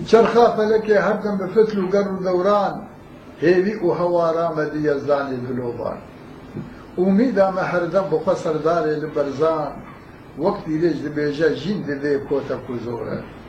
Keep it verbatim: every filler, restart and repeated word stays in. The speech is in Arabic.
چرخا فلکی هردم به فتل و گر و دوران هیوی و هوارا مدی یزدانی دلوبان امیدم هردم بخوا سردار لبرزان وقتی ریج دبیجه جین دبی کوتا کزوره